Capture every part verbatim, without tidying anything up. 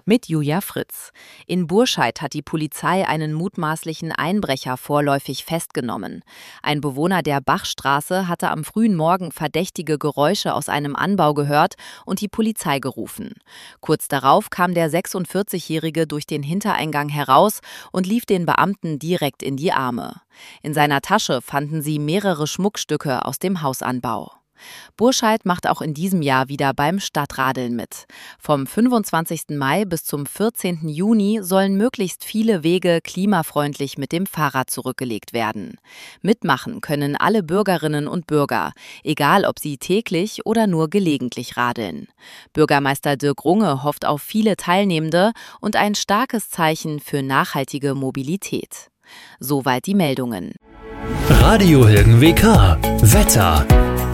Mit Julia Fritz. In Burscheid hat die Polizei einen mutmaßlichen Einbrecher vorläufig festgenommen. Ein Bewohner der Bachstraße hatte am frühen Morgen verdächtige Geräusche aus einem Anbau gehört und die Polizei gerufen. Kurz darauf kam der sechsundvierzigjährige durch den Hintereingang heraus und lief den Beamten direkt in die Arme. In seiner Tasche fanden sie mehrere Schmuckstücke aus dem Hausanbau. Burscheid macht auch in diesem Jahr wieder beim Stadtradeln mit. Vom fünfundzwanzigsten Mai bis zum vierzehnten Juni sollen möglichst viele Wege klimafreundlich mit dem Fahrrad zurückgelegt werden. Mitmachen können alle Bürgerinnen und Bürger, egal ob sie täglich oder nur gelegentlich radeln. Bürgermeister Dirk Runge hofft auf viele Teilnehmende und ein starkes Zeichen für nachhaltige Mobilität. Soweit die Meldungen. Radio Hilgen W K. Wetter.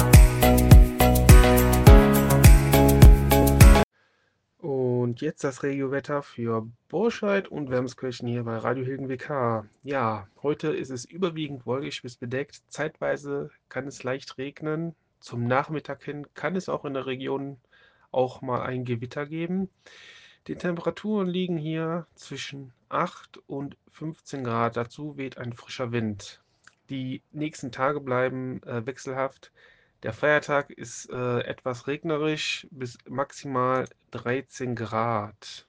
Und jetzt das Regiowetter für Burscheid und Wermskirchen hier bei Radio Hilgen W K. Ja, heute ist es überwiegend wolkig bis bedeckt. Zeitweise kann es leicht regnen. Zum Nachmittag hin kann es auch in der Region auch mal ein Gewitter geben. Die Temperaturen liegen hier zwischen acht und fünfzehn Grad. Dazu weht ein frischer Wind. Die nächsten Tage bleiben äh, wechselhaft. Der Feiertag ist äh, etwas regnerisch bis maximal dreizehn Grad.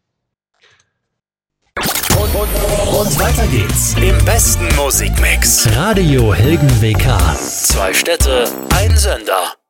Und, und, und weiter geht's im besten Musikmix. Radio Hilgen W K. Zwei Städte, ein Sender.